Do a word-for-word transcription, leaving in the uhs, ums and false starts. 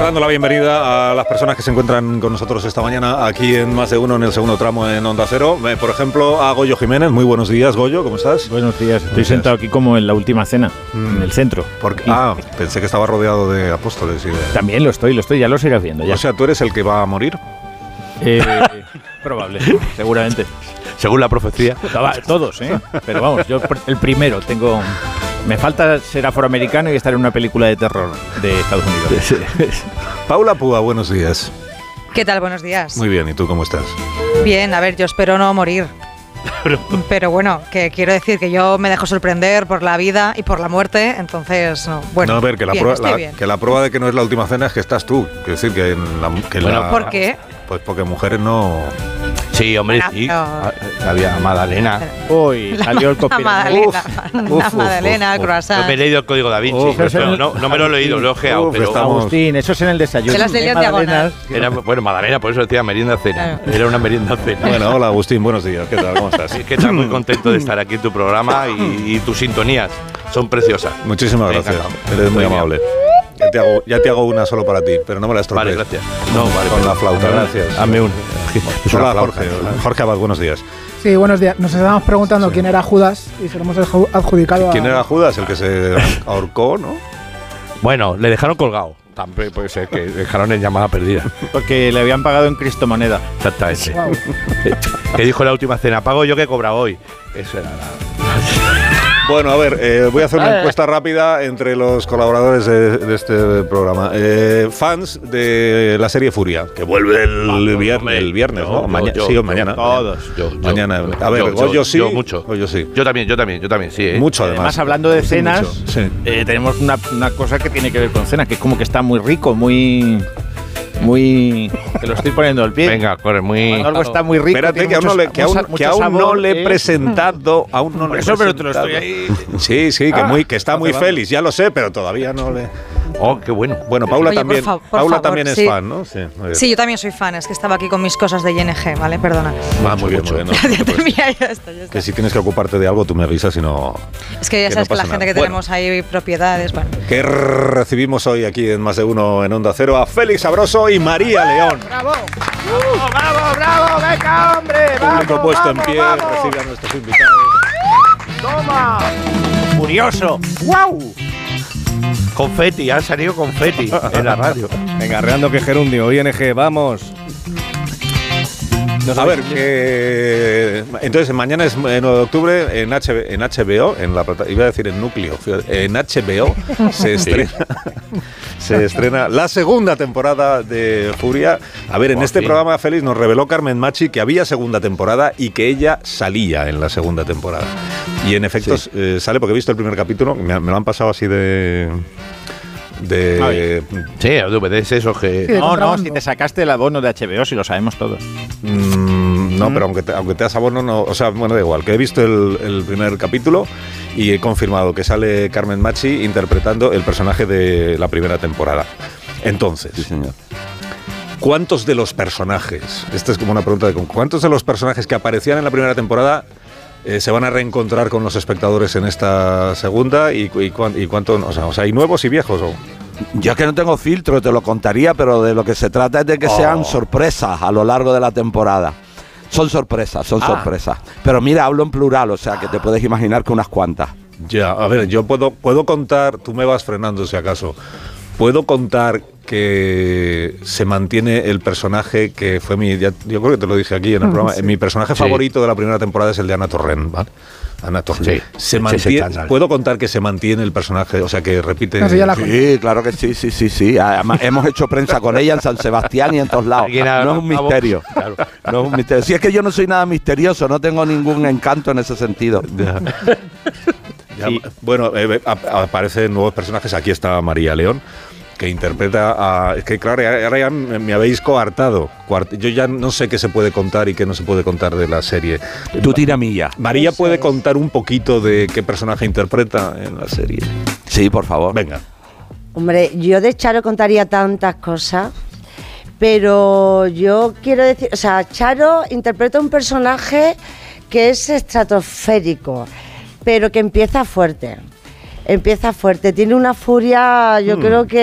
dando la bienvenida a las personas que se encuentran con nosotros esta mañana aquí en Más de Uno, en el segundo tramo en Onda Cero. Eh, por ejemplo, a Goyo Jiménez. Muy buenos días, Goyo, ¿cómo estás? Buenos días, estoy sentado aquí como en la última cena, mm. en el centro. Porque, ah, pensé que estaba rodeado de apóstoles. Y de... También lo estoy, lo estoy, ya lo irás viendo. Ya. O sea, ¿tú eres el que va a morir? Eh, probable, seguramente. Según la profecía. Todos, ¿eh? Pero vamos, yo el primero tengo... Me falta ser afroamericano y estar en una película de terror de Estados Unidos. Paula Púa, buenos días. ¿Qué tal? Buenos días. Muy bien, ¿y tú cómo estás? Bien, a ver, yo espero no morir. Pero bueno, que quiero decir que yo me dejo sorprender por la vida y por la muerte, entonces, no, bueno. No, a ver, que la, bien, prueba, la, que la prueba de que no es la última cena es que estás tú. Quiero decir que en la... Que bueno, la, ¿por qué? Pues porque mujeres no... Sí, hombre, bueno, sí. Pero... Había Madalena. Uy, salió el copy. La Madalena, la Madalena, el croissant. No me he leído el código Da Vinci. Uf, pero no, no, no me lo he leído, lo he ojeado. Uf, pero estamos... Agustín, eso es en el desayuno. Se las leí en diagonal. Era, bueno, Madalena, por eso decía merienda cena. Claro. Era una merienda cena. Bueno, hola Agustín, buenos días. ¿Qué tal? ¿Cómo estás? Es que estás muy contento de estar aquí en tu programa y, y tus sintonías son preciosas. Muchísimas gracias. Eres muy amable. Ya te, hago, ya te hago una solo para ti, pero no me la estropees. Vale, gracias. No, vale, con la flauta, gracias. Hazme una. Hola, Jorge. Jorge Abad, buenos días. Sí, buenos días. Nos estábamos preguntando sí. quién era Judas y se lo hemos adjudicado a... ¿Quién era Judas? El que se ahorcó, ¿no? Bueno, le dejaron colgado. También puede ser que dejaron en llamada perdida. Porque le habían pagado en cristomoneda. Exactamente. Wow. Que dijo la última cena, pago yo que he cobrado hoy. Eso era la... Bueno, a ver, eh, voy a hacer una encuesta rápida entre los colaboradores de, de este programa. Eh, fans de la serie Furia, que vuelve el, no, viernes, no, el viernes, yo, ¿no? Yo, Maña- yo, sí, o yo, mañana. Todos. Yo, yo, mañana. Yo, a ver, yo, Goyo yo, sí. Yo mucho. Goyo sí. Yo también, yo también, yo también, sí. ¿eh? Mucho, además. Además, hablando de Sí, cenas, sí. eh, tenemos una, una cosa que tiene que ver con cenas, que es como que está muy rico, muy... Muy... Que lo estoy poniendo al pie. Venga, corre, muy... Cuando algo está muy rico. Espérate, que aún, muchos, no le, que aún, mucho que aún sabor, no le he ¿eh? presentado. Aún no Por le eso, he pero te lo presentado. estoy ahí. Sí, sí, que, Ah, muy, que está muy vamos. feliz, ya lo sé, pero todavía no le... Oh, qué bueno. Bueno, Paula Oye, por también, fa- por Paula favor, también es sí. fan, ¿no? Sí, muy bien. Sí, yo también soy fan, es que estaba aquí con mis cosas de I N G, ¿vale? Perdona. Ah, muy bien, muy bien. No, Ya no te preocupes. terminé, ya está, ya está. Que si tienes que ocuparte de algo, tú me avisas y no... Es que ya que sabes no que la pasa gente nada. que Bueno. tenemos ahí propiedades, bueno. Que recibimos hoy aquí en Más de Uno en Onda Cero a Félix Sabroso y María León. ¡Bravo! ¡Bravo, bravo, bravo! ¡Venga, hombre! Público puesto en pie, recibe a nuestros invitados. ¡Toma! ¡Furioso! ¡Guau! Confeti, han salido confeti en la radio. Venga, arreando que gerundio, I N G, vamos. A ver, que... entonces mañana es nueve de octubre en, H B, en H B O, en la plata- iba a decir en Núcleo, fíjate, en H B O se estrena, se estrena la segunda temporada de Furia. A ver, en Oh, este sí. programa, Félix, nos reveló Carmen Machi que había segunda temporada y que ella salía en la segunda temporada. Y en efecto Sí. eh, sale, porque he visto el primer capítulo, me, me lo han pasado así de... de Sí, los D V Ds esos que... Sí. de No, no, contrabando. si te sacaste el abono de H B O, si lo sabemos todos. Mm, no, pero aunque te, aunque te das abono, no, o sea, bueno, da igual, que he visto el, el primer capítulo y he confirmado que sale Carmen Machi interpretando el personaje de la primera temporada. Entonces, Sí, señor. ¿cuántos de los personajes, esta es como una pregunta de cuántos de los personajes que aparecían en la primera temporada eh, se van a reencontrar con los espectadores en esta segunda y, y, cuán- y cuánto, o sea, o sea, hay nuevos y viejos o... Yo es que no tengo filtro, te lo contaría, pero de lo que se trata es de que Oh. sean sorpresas a lo largo de la temporada. Son sorpresas, son Ah. sorpresas. Pero mira, hablo en plural, o sea que te puedes imaginar que unas cuantas. Ya, a ver, yo puedo, puedo contar, tú me vas frenando si acaso, puedo contar que se mantiene el personaje que fue mi, ya- yo creo que te lo dije aquí en el programa, mi personaje Sí. favorito de la primera temporada es el de Ana Torrent, ¿vale? Ana Torrent. Sí. Se Sí, mantiene, sí, sí, puedo contar que se mantiene el personaje, o sea, que repite... No sé, ya la- Sí, claro que sí, sí, sí, sí. Además, hemos hecho prensa con ella en San Sebastián y en todos lados. Alguien ha- No es un ha- misterio. Claro. No es un misterio. Si es que yo no soy nada misterioso, no tengo ningún encanto en ese sentido. Ya. Ya, Sí. Bueno, eh, ap- aparecen nuevos personajes. Aquí está María León, que interpreta a... Es que claro, ahora ya me me habéis coartado. Coart- Yo ya no sé qué se puede contar y qué no se puede contar de la serie. Tú tira milla. María puede contar un poquito de qué personaje interpreta en la serie. Sí, por favor. Venga. Hombre, yo de Charo contaría tantas cosas, pero yo quiero decir, o sea, Charo interpreta un personaje que es estratosférico, pero que empieza fuerte. Empieza fuerte, tiene una furia, yo Hmm. creo que